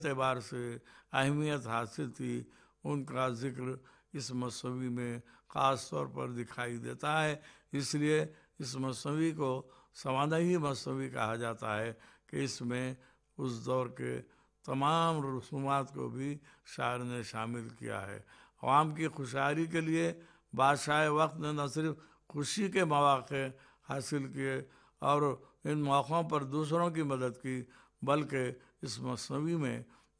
اعتبار سے اہمیت حاصل تھی، ان کا ذکر اس مثنوی میں خاص طور پر دکھائی دیتا ہے۔ اس لیے اس مثنوی کو سوانحی مثنوی کہا جاتا ہے کہ اس میں اس دور کے تمام رسومات کو بھی شاعر نے شامل کیا ہے۔ عوام کی خوشحالی کے لیے بادشاہ وقت نے نہ صرف خوشی کے مواقع حاصل کیے اور ان موقعوں پر دوسروں کی مدد کی، بلکہ اس مثنوی میں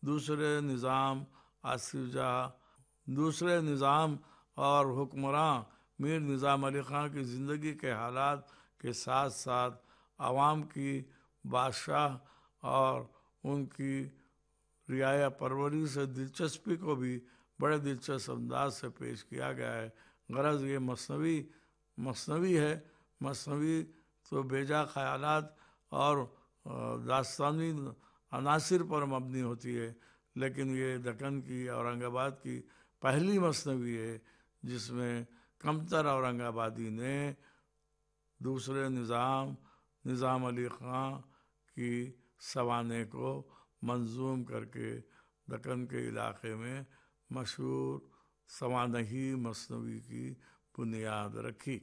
دوسرے نظام اور حکمراں میر نظام علی خان کی زندگی کے حالات کے ساتھ ساتھ عوام کی بادشاہ اور ان کی رعایا پروری سے دلچسپی کو بھی بڑے دلچسپ انداز سے پیش کیا گیا ہے۔ غرض یہ مثنوی ہے۔ مثنوی تو بیجا خیالات اور داستانی عناصر پر مبنی ہوتی ہے، لیکن یہ دکن کی اورنگ آباد کی پہلی مثنوی ہے جس میں کمتر اورنگ آبادی نے دوسرے نظام علی خان کی سوانح کو منظوم کر کے دکن کے علاقے میں مشہور سوانحی مثنوی کی بنیاد رکھی۔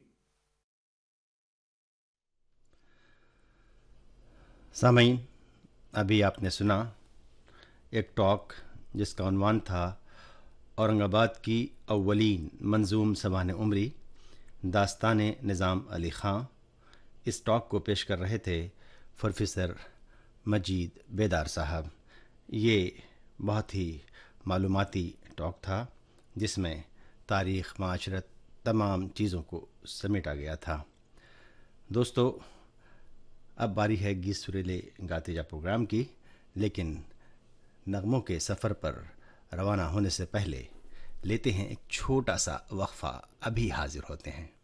سامعین، ابھی آپ نے سنا ایک ٹاک جس کا عنوان تھا اورنگ آباد کی اولین منظوم سوانح عمری، داستان نظام علی خان۔ اس ٹاک کو پیش کر رہے تھے پروفیسر مجید بیدار صاحب۔ یہ بہت ہی معلوماتی ٹاک تھا جس میں تاریخ، معاشرت، تمام چیزوں کو سمیٹا گیا تھا۔ دوستو، اب باری ہے گیت سریلے گاتے جا پروگرام کی، لیکن نغموں کے سفر پر روانہ ہونے سے پہلے لیتے ہیں ایک چھوٹا سا وقفہ، ابھی حاضر ہوتے ہیں۔